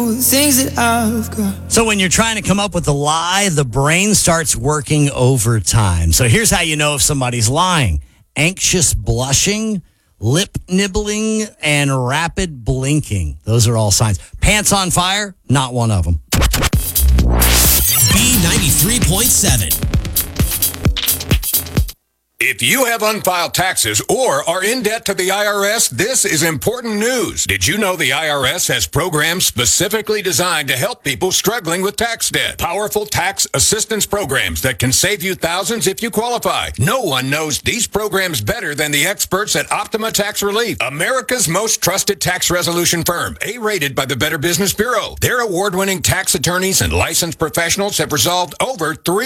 Things that I've got. So when you're trying to come up with a lie, the brain starts working overtime. So here's how you know if somebody's lying. Anxious blushing, lip nibbling, and rapid blinking. Those are all signs. Pants on fire, not one of them. B93.7. If you have unfiled taxes or are in debt to the IRS, this is important news. Did you know the IRS has programs specifically designed to help people struggling with tax debt? Powerful tax assistance programs that can save you thousands if you qualify. No one knows these programs better than the experts at Optima Tax Relief, America's most trusted tax resolution firm, A-rated by the Better Business Bureau. Their award-winning tax attorneys and licensed professionals have resolved over 3